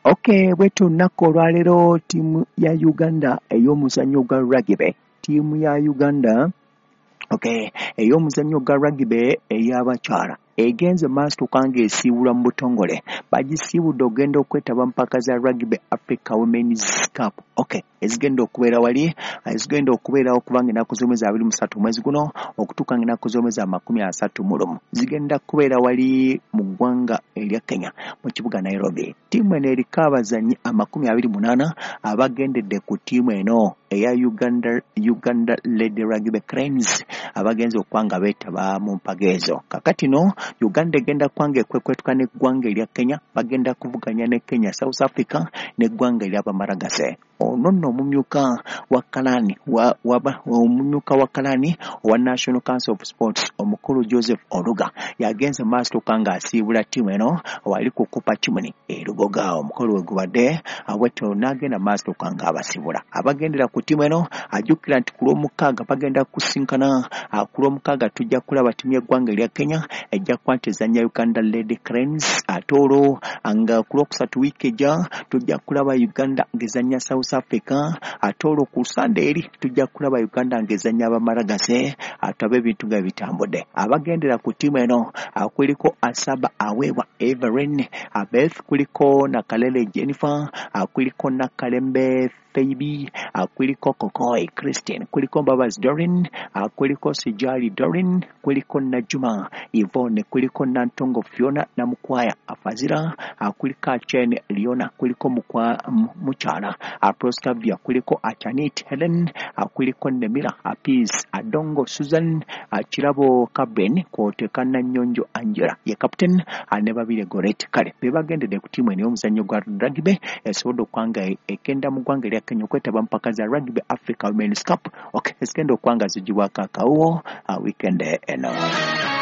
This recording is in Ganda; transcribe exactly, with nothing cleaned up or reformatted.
Okay, bwetu nako olwaleero tiimu ya Uganda ey'omuzannyo gwa rugby. Tiimu ya Uganda okay, ey'omuzannyo gwa rugby ey'abakyala egenze maaso kange esiibula mu butongole. Bagisiibudde ogenda okwetaba mpaka za Rugby Africa Women's Cup. Okay, ezigenda okubeera wali, ezigenda okubeerawo kubanga ennaku z'omwezi abiri mu ssatu omwezi guno okutuuka ng'ennaku z'omwezi amakumi asatu mu lumu. Zigenda kubeera wali mu ggwanga erya Kenya mu kibuga Nairobi. Ttiimu eno eriko abazannyi amakumi abiri munaana abagendedde ku ttiimu eno eya Uganda Uganda Lady Rugby Cranes abagenze okwanga beetaba mu mpaga ezo. Kakati no Uganda egenda kwanga ekwekwetuka n'eggwanga erya Kenya, bagenda kuvuganya ne Kenya, South Africa n'eggwanga ery'Abamaragase. Ono nno omumyuka wa Kalani wa, wa, omumyuka wa Kalani wa National Council of Sports omukulu Joseph Oluga yagenze maaso kanga asiibula ttiimu eno wali ku kupa kimuni erugoga. Omukulu we gubadde awetto n'agenda maaso kanga abasibula abagendera ku ttiimu eno. Ajjukira nti ku lw'omukaaga bagenda kusinkana, ku lw'omukaaga tujja kulaba ttiimu y'eggwanga erya Kenya ejja kuba nti ezannya Uganda Lady Cranes, ate olwo nga ku lwokusatu wiiki ejja tujja kulaba Uganda ng'ezannya South Africa, ate olwo ku Sunday eri tujja kulaba Uganda ng'ezannya Abamaragase, ate ebintu nga bitambudde. Abagendera ku ttiimu eno kuliko Asaba Aweebwa Everin Abeth, kuliko Nakalele Jennifer, kuliko Nakalembe Feibi, kuliko Kokoi Christine, kuliko Mbabazi Dorin, kuliko Sijali Dorin, kuliko Najuma Yvonne, kuliko Nantongo Fiona na Mukwaya Afazira, kuliko Achene Liona, kuliko Mukwa Muchala Proscavia, kuliko Achanit Helen, kuliko Nemira Peace Adongo Susan, Chirabo Kabren, kwoteka Nanyonjo Angela ye captain, ne babire Goret kale bebagendedde ku ttiimu eno y'omuzannyo gwa rugby esobodde okwanga ekenda mu ggwanga erya Kenya okwetaba mpaka za Rugby Africa Women's Cup. Okay, ezigenda okwanga zigibwako akawuwo weekend eno.